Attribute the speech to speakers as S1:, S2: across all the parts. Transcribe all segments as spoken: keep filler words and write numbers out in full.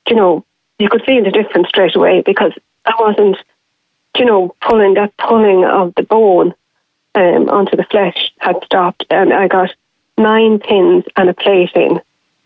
S1: you know, you could feel the difference straight away because I wasn't, you know, pulling, that pulling of the bone um, onto the flesh had stopped, and I got nine pins and a plate in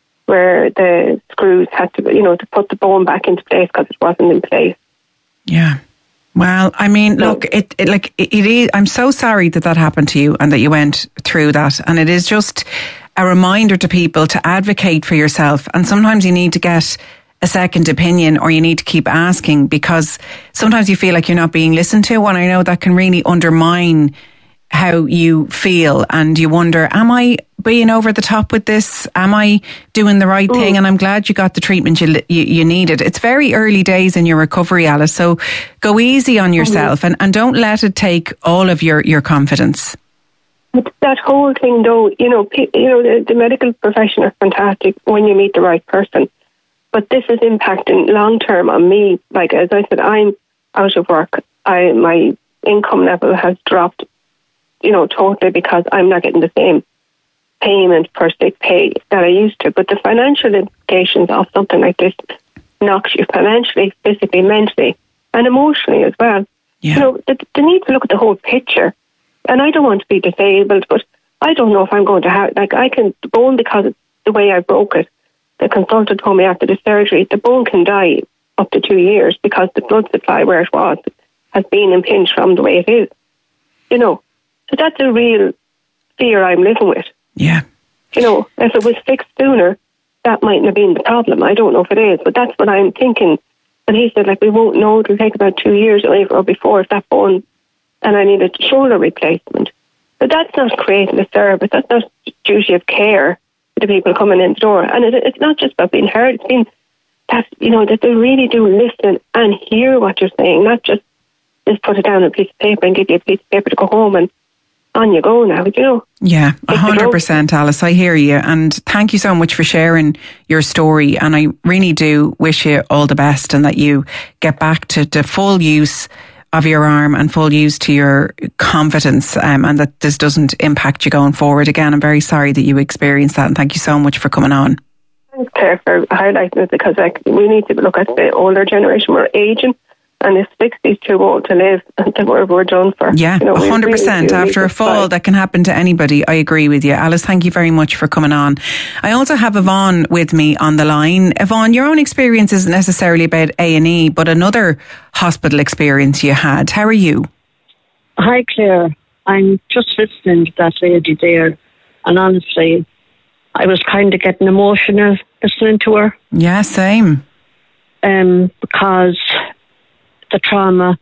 S1: where the screws had to, you know, to put the bone back into place because it wasn't in place.
S2: Yeah. Well, I mean, no. look, it, it like it, it is. I'm so sorry that that happened to you and that you went through that. And it is just a reminder to people to advocate for yourself. And sometimes you need to get a second opinion, or you need to keep asking, because sometimes you feel like you're not being listened to. And I know that can really undermine how you feel, and you wonder, am I being over the top with this? Am I doing the right mm. thing? And I'm glad you got the treatment you, you you needed. It's very early days in your recovery, Alice, so go easy on yourself, mm. and, and don't let it take all of your, your confidence.
S1: But that whole thing, though, you know, you know, the, the medical profession is fantastic when you meet the right person, but this is impacting long term on me. Like, as I said, I'm out of work. I my income level has dropped, you know, totally, because I'm not getting the same payment per sick pay that I used to. But the financial implications of something like this knocks you financially, physically, mentally, and emotionally as well.
S2: Yeah.
S1: You know, they, they need to look at the whole picture. And I don't want to be disabled, but I don't know if I'm going to have, like, I can, the bone, because of the way I broke it, the consultant told me after the surgery, the bone can die up to two years because the blood supply where it was has been impinged from the way it is. You know, so that's a real fear I'm living with.
S2: Yeah.
S1: You know, if it was fixed sooner, that mightn't have been the problem. I don't know if it is, but that's what I'm thinking. And he said, like, we won't know. It'll take about two years or before if that bone, and I need a shoulder replacement. But that's not creating a service. That's not duty of care to the people coming in the door. And it, it's not just about being heard. It's been that, you know, that they really do listen and hear what you're saying, not just just put it down on a piece of paper and give you a piece of paper to go home and on you go now, you know.
S2: Yeah, one hundred percent, Alice. I hear you. And thank you so much for sharing your story. And I really do wish you all the best, and that you get back to, to full use of your arm and full use to your confidence, um, and that this doesn't impact you going forward. Again, I'm very sorry that you experienced that, and thank you so much for coming on.
S1: Thanks, Claire, for highlighting it, because like, we need to look at the older generation. We're aging, and if sixty is too old to live, then we're, we're done for.
S2: Yeah,
S1: you know,
S2: one hundred percent. Really After a fall, fight. That can happen to anybody. I agree with you. Alice, thank you very much for coming on. I also have Yvonne with me on the line. Yvonne, your own experience isn't necessarily about A and E, but another hospital experience you had. How are you?
S3: Hi, Claire. I'm just listening to that lady there, and honestly, I was kind of getting emotional listening to her.
S2: Yeah, same.
S3: Um, because the trauma,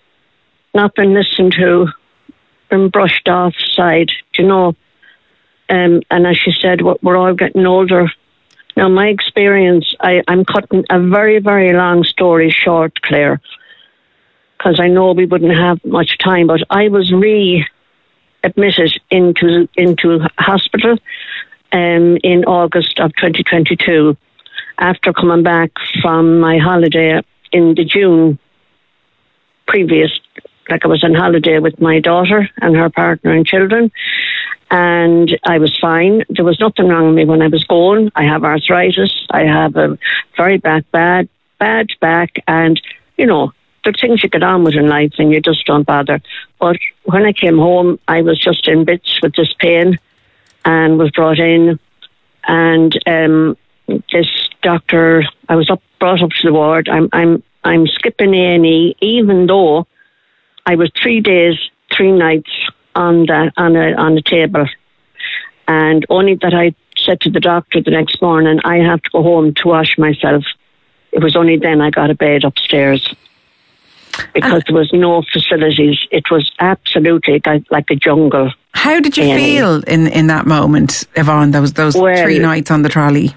S3: not been listened to, been brushed off side, you know. Um, and as she said, we're all getting older. Now, my experience, I, I'm cutting a very, very long story short, Claire, because I know we wouldn't have much time, but I was re-admitted into, into hospital um, in August of twenty twenty-two, after coming back from my holiday in the June previous, like I was on holiday with my daughter and her partner and children, and I was fine. There was nothing wrong with me when I was going. I have arthritis. I have a very bad, bad, bad back, and, you know, there's things you get on with in life and you just don't bother. But when I came home, I was just in bits with this pain and was brought in, and um, this doctor, I was up brought up to the ward. I'm I'm I'm skipping A and E, even though I was three days, three nights on the on a on a table, and only that I said to the doctor the next morning, I have to go home to wash myself. It was only then I got a bed upstairs, because there was no facilities. It was absolutely like, like a jungle.
S2: How did you A and E. feel in in that moment, Yvonne? Those those well, three nights on the trolley.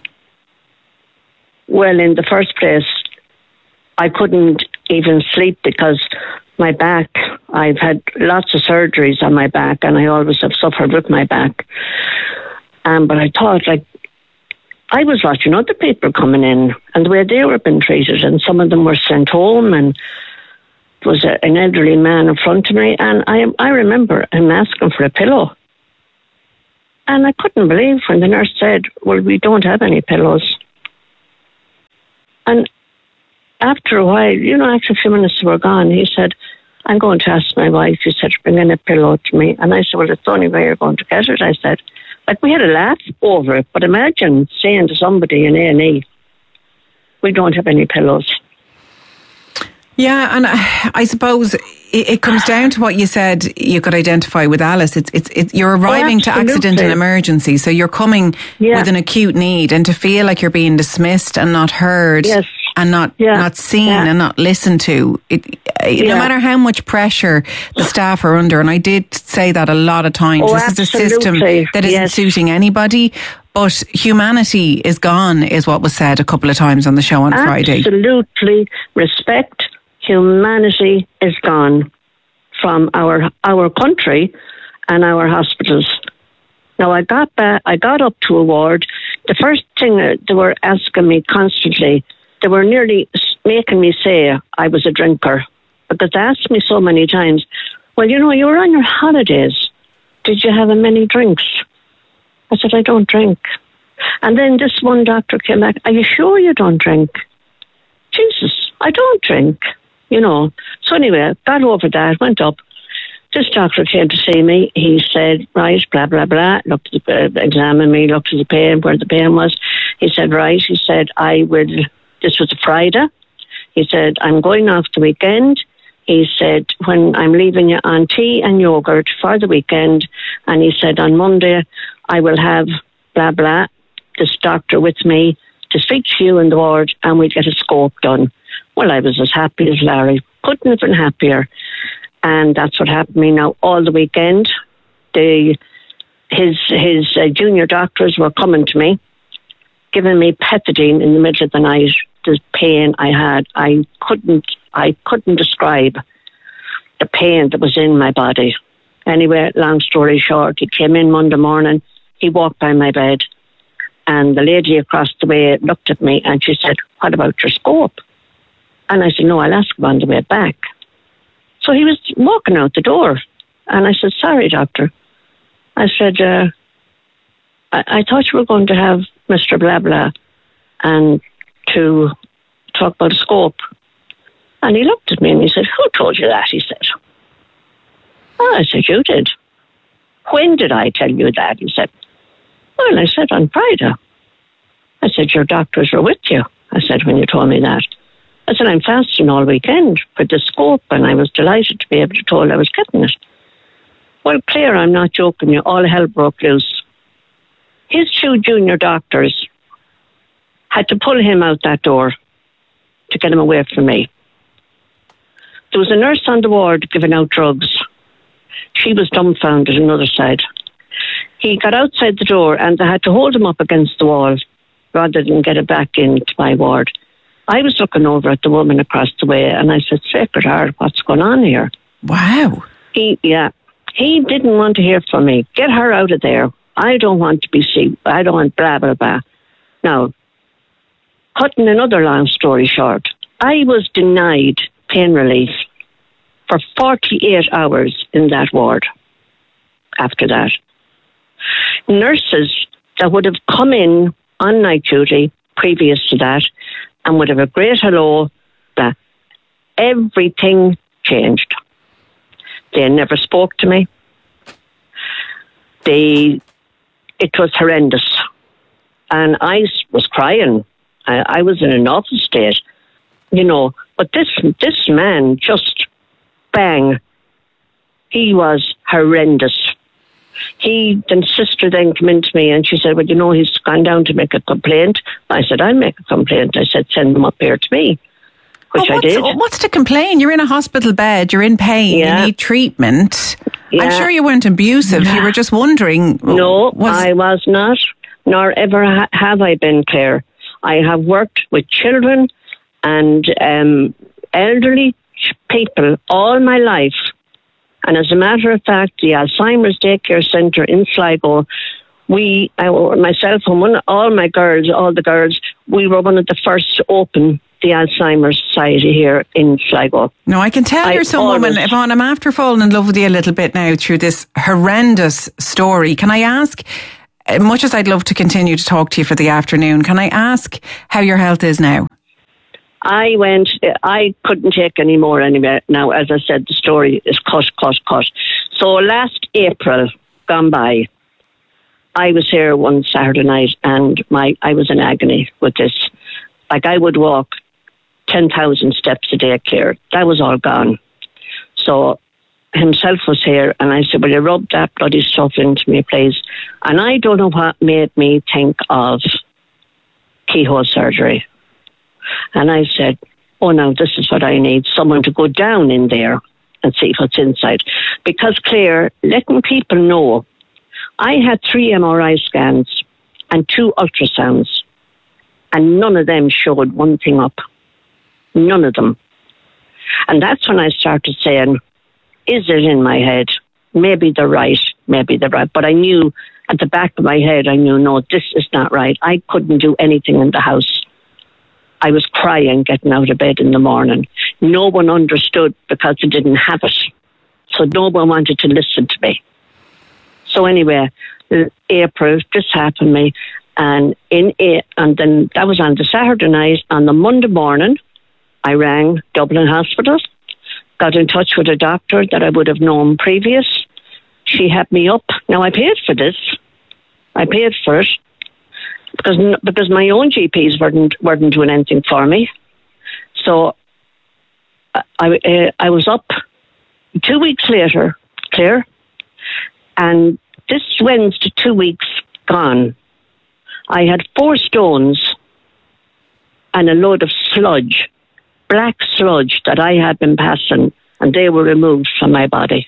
S3: Well, in the first place, I couldn't even sleep because my back, I've had lots of surgeries on my back, and I always have suffered with my back. Um, but I thought, like, I was watching other people coming in and the way they were being treated, and some of them were sent home, and there was a, an elderly man in front of me, and I, I remember him asking for a pillow. And I couldn't believe when the nurse said, well, we don't have any pillows. And after a while, you know, after a few minutes we were gone, he said, I'm going to ask my wife. He said, bring in a pillow to me. And I said, well, it's the only way you're going to get it. I said, like, we had a laugh over it, but imagine saying to somebody in A and E, we don't have any pillows.
S2: Yeah, and I, I suppose it, it comes down to what you said you could identify with Alice. It's it's, it's you're arriving oh, to accident and emergency, so you're coming yeah. with an acute need, and to feel like you're being dismissed and not heard
S3: yes.
S2: and not yeah. not seen yeah. and not listened to. It, yeah. No matter how much pressure the staff are under, and I did say that a lot of times,
S3: oh,
S2: this
S3: absolutely.
S2: is a system that isn't
S3: yes.
S2: suiting anybody. But humanity is gone, is what was said a couple of times on the show on Friday.
S3: Absolutely. Respect. Humanity is gone from our our country and our hospitals. Now, I got back, I got up to a ward. The first thing they were asking me constantly, they were nearly making me say I was a drinker, because they asked me so many times, well, you know, you were on your holidays. Did you have many drinks? I said, I don't drink. And then this one doctor came back, are you sure you don't drink? Jesus, I don't drink. You know, so anyway, got over that, went up. This doctor came to see me. He said, right, blah, blah, blah, looked at the, uh, examined me, looked at the pain, where the pain was. He said, right, he said, I will, this was a Friday. He said, I'm going off the weekend. He said, when I'm leaving you on tea and yogurt for the weekend. And he said, on Monday, I will have blah, blah, this doctor with me to speak to you in the ward, and we'll get a scope done. Well, I was as happy as Larry. Couldn't have been happier. And that's what happened to me now all the weekend. The, his his uh, junior doctors were coming to me, giving me pethidine in the middle of the night. The pain I had, I couldn't, I couldn't describe the pain that was in my body. Anyway, long story short, he came in Monday morning. He walked by my bed, and the lady across the way looked at me and she said, what about your scope? And I said, no, I'll ask him on the way back. So he was walking out the door. And I said, sorry, doctor. I said, uh, I-, I thought you were going to have Mister Blah Blah and to talk about a scope. And he looked at me and he said, who told you that? He said. Oh, I said, you did. When did I tell you that? He said, well, I said, on Friday. I said, your doctors were with you. I said, when you told me that. I said, I'm fasting all weekend for the scope, and I was delighted to be able to told I was getting it. Well, Claire, I'm not joking you, all hell broke loose. His two junior doctors had to pull him out that door to get him away from me. There was a nurse on the ward giving out drugs. She was dumbfounded on the other side. He got outside the door and they had to hold him up against the wall rather than get it back into my ward. I was looking over at the woman across the way and I said, Sacred Heart, what's going on here?
S2: Wow.
S3: He, yeah, he didn't want to hear from me. Get her out of there. I don't want to be seen. I don't want blah, blah, blah. Now, cutting another long story short, I was denied pain relief for forty-eight hours in that ward after that. Nurses that would have come in on night duty previous to that and would have a great hello, that everything changed. They never spoke to me. They, it was horrendous. And I was crying. I, I was in an awful state, you know. But this this man just, bang, he was horrendous. He, the sister then came in to me and she said, well, you know, he's gone down to make a complaint. I said, I'll make a complaint. I said, send them up here to me, which
S2: oh,
S3: I did.
S2: What's to complain? You're in a hospital bed, you're in pain, yeah. You need treatment. Yeah. I'm sure you weren't abusive. Yeah. You were just wondering.
S3: No, was... I was not, nor ever ha- have I been, Claire. I have worked with children and um, elderly people all my life. And as a matter of fact, the Alzheimer's Daycare Centre in Sligo, we, I, myself and one, all my girls, all the girls, we were one of the first to open the Alzheimer's Society here in Sligo.
S2: No, I can tell I you're some always, woman, Yvonne, I'm after falling in love with you a little bit now through this horrendous story. Can I ask, much as I'd love to continue to talk to you for the afternoon, can I ask how your health is now?
S3: I went, I couldn't take any more anyway. Now, as I said, the story is cut, cut, cut. So last April, gone by, I was here one Saturday night and my I was in agony with this. Like, I would walk ten thousand steps a day, Claire. That was all gone. So himself was here and I said, well, you rub that bloody stuff into me, please. And I don't know what made me think of keyhole surgery. And I said, oh, no, this is what I need, someone to go down in there and see what's inside. Because, Claire, letting people know, I had three M R I scans and two ultrasounds, and none of them showed one thing up. None of them. And that's when I started saying, is it in my head? Maybe they're right, maybe they're right. But I knew at the back of my head, I knew, no, this is not right. I couldn't do anything in the house. I was crying getting out of bed in the morning. No one understood because I didn't have it. So no one wanted to listen to me. So anyway, April, this happened to me. And in a, and then that was on the Saturday night. On the Monday morning, I rang Dublin Hospital, got in touch with a doctor that I would have known previous. She had me up. Now, I paid for this. I paid for it because because my own G Ps weren't weren't doing anything for me. So I uh, I was up two weeks later, Claire, and this Wednesday, two weeks gone, I had four stones and a load of sludge, black sludge that I had been passing, and they were removed from my body.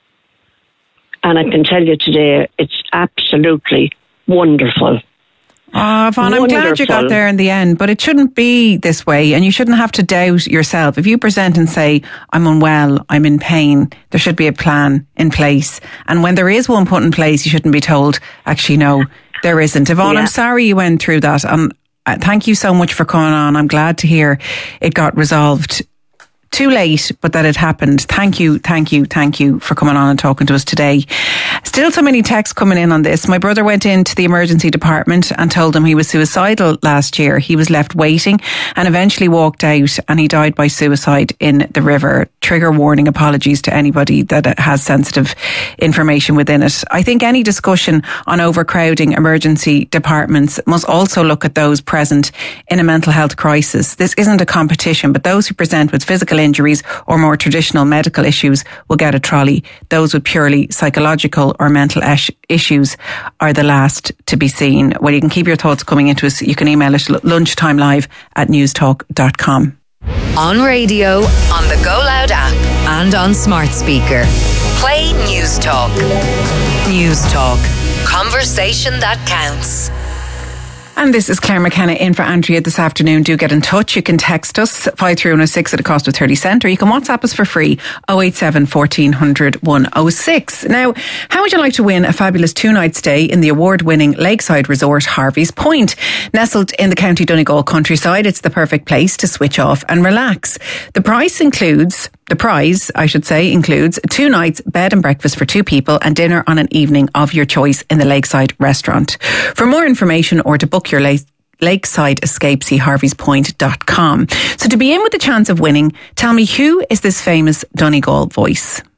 S3: And I can tell you today, it's absolutely wonderful.
S2: Oh, Yvonne, I'm glad you got there in the end, but it shouldn't be this way, and you shouldn't have to doubt yourself. If you present and say, I'm unwell, I'm in pain, there should be a plan in place. And when there is one put in place, you shouldn't be told, actually, no, there isn't. Yvonne, yeah. I'm sorry you went through that. And uh, thank you so much for coming on. I'm glad to hear it got resolved. Too late, but that it happened. Thank you, thank you, thank you for coming on and talking to us today. Still so many texts coming in on this. My brother went into the emergency department and told them he was suicidal last year. He was left waiting and eventually walked out, and he died by suicide in the river. Trigger warning, apologies to anybody that has sensitive information within it. I think any discussion on overcrowding emergency departments must also look at those present in a mental health crisis. This isn't a competition, but those who present with physical injuries or more traditional medical issues will get a trolley. Those with purely psychological or mental ish- issues are the last to be seen. Well, you can keep your thoughts coming into us. You can email us lunchtimelive at newstalk dot com.
S4: On radio, on the Go Loud app and on smart speaker. Play News Talk. News Talk. Conversation that counts.
S2: And this is Claire McKenna in for Andrea this afternoon. Do get in touch. You can text us five three one oh six at a cost of thirty cent, or you can WhatsApp us for free oh eight seven, fourteen hundred, one oh six. Now, how would you like to win a fabulous two-night stay in the award-winning lakeside resort Harvey's Point? Nestled in the County Donegal countryside, it's the perfect place to switch off and relax. The price includes... The prize, I should say, includes two nights bed and breakfast for two people and dinner on an evening of your choice in the Lakeside restaurant. For more information or to book your lake, Lakeside escape, see harveys point dot com. So to be in with the chance of winning, tell me, who is this famous Donegal voice?